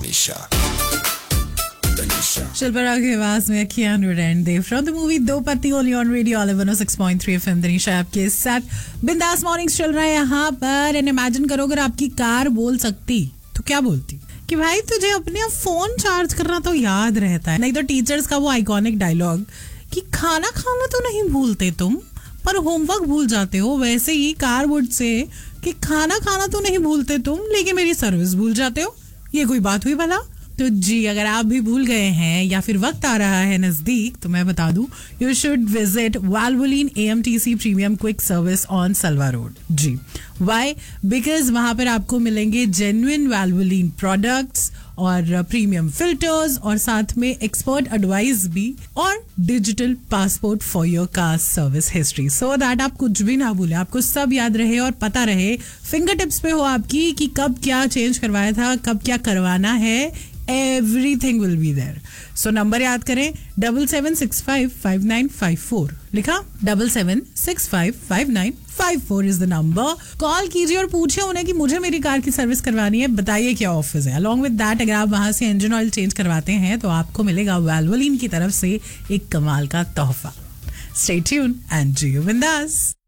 शिल्पा की आवाज में कियानू रेंडे फ्रॉम द मूवी दो पत्ती only on radio 106.3 FM Tanisha आपके साथ बिंदास मॉर्निंग्स चल रहा है यहाँ पर। एंड इमेजिन करो अगर आपकी कार बोल सकती तो क्या बोलती कि भाई तुझे अपने फोन चार्ज करना तो याद रहता है। नहीं तो टीचर्स का वो आइकॉनिक डायलॉग कि खाना खाना तो नहीं भूलते तुम पर होमवर्क भूल जाते हो, वैसे ही कार वुड से कि खाना खाना तो नहीं भूलते तुम लेकिन मेरी सर्विस भूल जाते हो। ये कोई बात हुई भला? तो जी अगर आप भी भूल गए हैं या फिर वक्त आ रहा है नजदीक तो मैं बता दूं you should visit वाल्वोलिन AMTC premium quick service on Salwa road. Ji Y? Because वहां पर आपको मिलेंगे जेन्युइन वाल्वोलिन प्रोडक्ट्स और प्रीमियम फिल्टर्स और साथ में एक्सपर्ट एडवाइस भी और digital passport for your car service history so that आप कुछ भी ना भूलें, आपको सब याद रहे और पता रहे, फिंगर टिप्स पे हो आपकी कि कब क्या चेंज करवाया था, कब क्या करवाना है। Everything will be there. So number याद करें 77655954 लिखा 77655954 इज द नंबर। कॉल कीजिए और पूछिए उन्हें कि मुझे मेरी कार की सर्विस करवानी है, बताइए क्या ऑफर्स है। अलॉन्ग विद दैट अगर आप वहां से इंजन ऑयल चेंज करवाते हैं तो आपको मिलेगा वाल्वोलिन की तरफ से एक कमाल का तोहफा। Stay tuned and जियो बिंदास।